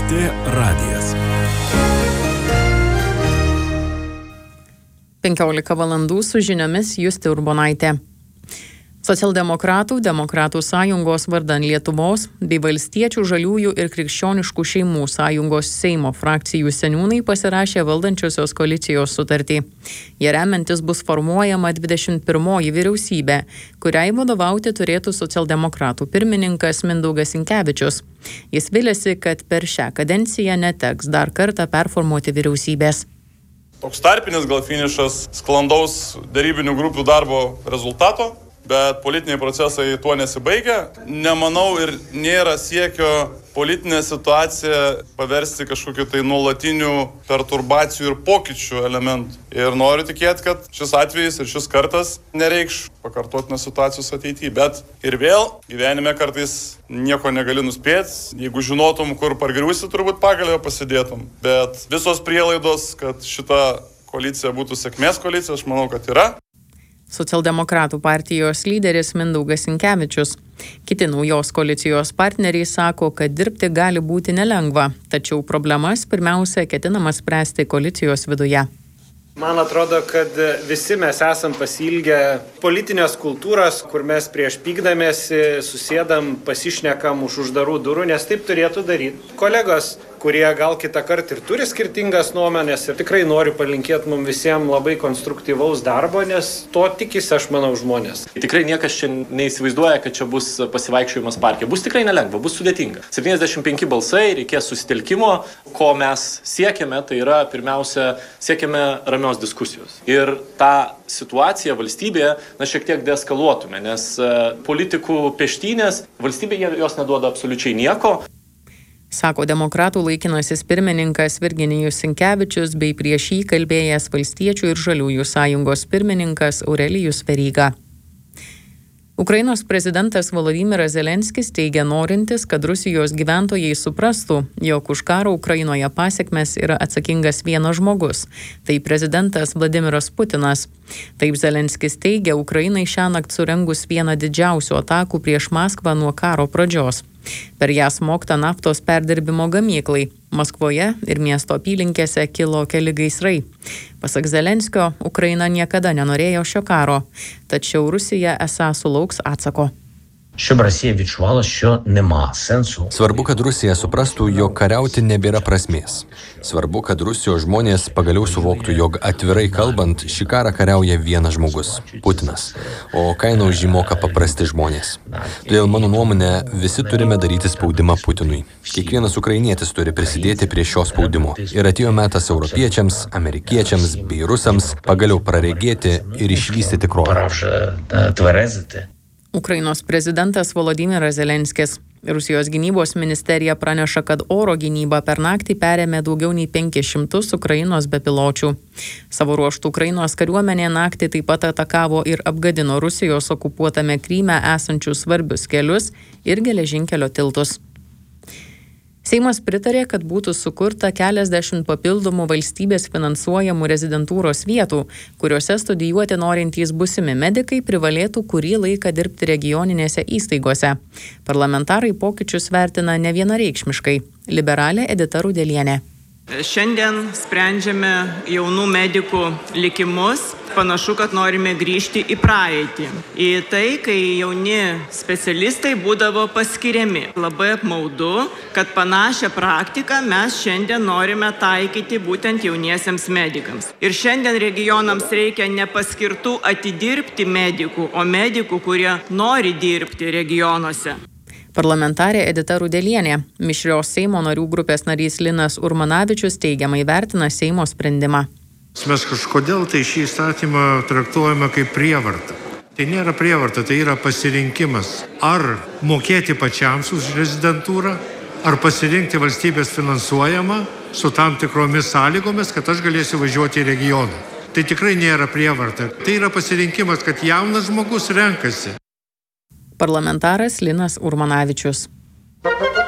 LRT radijas. 15 valandų su žiniomis Justė Urbonaitė. Socialdemokratų, Demokratų sąjungos vardan Lietuvos bei Valstiečių, Žaliųjų ir Krikščioniškų šeimų sąjungos Seimo frakcijų seniūnai pasirašė valdančiosios koalicijos sutartį. Jie remiantis bus formuojama 21 vyriausybė, kuriai vadovauti turėtų socialdemokratų pirmininkas Mindaugas Sinkevičius. Jis viliasi, kad per šią kadenciją neteks dar kartą performuoti vyriausybės. Toks tarpinis gal finišas sklandaus darybinių grupių darbo rezultato, bet politiniai procesai tuo nesibaigia. Nemanau ir nėra siekio politinę situaciją paversti kažkokiu tai nuolatinių perturbacijų ir pokyčių elementų. Ir noriu tikėti, kad šis atvejis ir šis kartas nereikš pakartotinos situacijos ateityje. Bet ir vėl gyvenime kartais nieko negali nuspėti. Jeigu žinotum, kur pargriūsi, turbūt pagalbę pasidėtum. Bet visos prielaidos, kad šita koalicija būtų sėkmės koalicija, aš manau, kad yra. Socialdemokratų partijos lyderis Mindaugas Sinkevičius. Kiti naujos koalicijos partneriai sako, kad dirbti gali būti nelengva, tačiau problemas pirmiausia ketinama spręsti koalicijos viduje. Man atrodo, kad visi mes esam pasiilgę politinės kultūros, kur mes prieš pykdamėsi susėdam, pasišnekam už uždarų durų, nes taip turėtų daryti kolegos, kurie gal kitą kartą ir turi skirtingas nuomonės ir tikrai noriu palinkėti mums visiems labai konstruktyvaus darbo, nes to tikisi, aš manau, žmonės. Tikrai niekas čia neįsivaizduoja, kad čia bus pasivaikščiojimas parke. Bus tikrai nelengva, bus sudėtinga. 75 balsai, reikės susitelkimo, ko mes siekiame, tai yra pirmiausia, siekiame ramios diskusijos. Ir tą situaciją valstybėje šiek tiek deeskaluotume, nes politikų peštynės valstybėje jos neduoda absoliučiai nieko. Sako Demokratų laikinasis pirmininkas Virginijus Sinkevičius bei prieš jį kalbėjęs Valstiečių ir Žaliųjų sąjungos pirmininkas Aurelijus Veryga. Ukrainos prezidentas Volodymyras Zelenskis teigia norintis, kad Rusijos gyventojai suprastų, jog už karo Ukrainoje pasekmes yra atsakingas vienas žmogus – tai prezidentas Vladimiras Putinas. Taip Zelenskis teigia Ukrainai šiąnakt surengus vieną didžiausių atakų prieš Maskvą nuo karo pradžios. Per ją smogta naftos perdirbimo gamyklai. Maskvoje ir miesto apylinkėse kilo keli gaisrai. Pasak Zelenskio, Ukraina niekada nenorėjo šio karo, tačiau Rusija esą sulauks atsako. Щоб Росія відчувала, що нема сенсу. Svarbu, kad Rusija suprastų, jog kariauti nebėra prasmės. Svarbu, kad Rusijos žmonės pagaliau suvoktų, jog atvirai kalbant, šį karą kariauja vienas žmogus – Putinas, o kainą už jį moka paprasti žmonės. Todėl mano nuomonė, visi turime daryti spaudimą Putinui. Kiekvienas ukrainietis turi prisidėti prie šio spaudimo. Ir atėjo metas europiečiams, amerikiečiams bei rusams pagaliau praregėti ir išvystyti tikrovę. Ukrainos prezidentas Volodymyras Zelenskis. Rusijos gynybos ministerija praneša, kad oro gynybą per naktį perėmė daugiau nei 500 Ukrainos bepiločių. Savo ruožtų Ukrainos kariuomenė naktį taip pat atakavo ir apgadino Rusijos okupuotame Kryme esančius svarbius kelius ir geležinkelio tiltus. Seimas pritarė, kad būtų sukurta keliasdešimt papildomų valstybės finansuojamų rezidentūros vietų, kuriuose studijuoti norintys būsimi medikai privalėtų kurį laiką dirbti regioninėse įstaigose. Parlamentarai pokyčius vertina nevienareikšmiškai. Liberalė Edita Rudelienė. Šiandien sprendžiame jaunų medikų likimus. Panašu, kad norime grįžti į praeitį. Į tai, kai jauni specialistai būdavo paskiriami. Labai apmaudu, kad panašią praktiką mes šiandien norime taikyti būtent jauniesiems medikams. Ir šiandien regionams reikia ne paskirtų atidirbti medikų, o medikų, kurie nori dirbti regionuose. Parlamentarė Edita Rudelienė. Mišrios Seimo narių grupės narys Linas Urmanavičius teigiamai vertina Seimo sprendimą. Mes kažkodėl tai šį įstatymą traktuojame kaip prievartą. Tai nėra prievarta, tai yra pasirinkimas. Ar mokėti pačiams už rezidentūrą, ar pasirinkti valstybės finansuojamą su tam tikromis sąlygomis, kad aš galėsiu važiuoti į regioną. Tai tikrai nėra prievarta. Tai yra pasirinkimas, kad jaunas žmogus renkasi. Parlamentaras Linas Urmanavičius.